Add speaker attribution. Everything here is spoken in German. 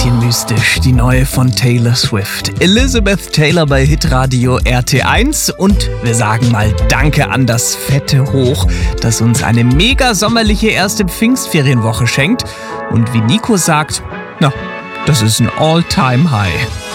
Speaker 1: bisschen mystisch, die neue von Taylor Swift. Elizabeth Taylor bei Hitradio RT1 und wir sagen mal Danke an das fette Hoch, das uns eine mega sommerliche erste Pfingstferienwoche schenkt. Und wie Nico sagt, na, das ist ein All-Time-High.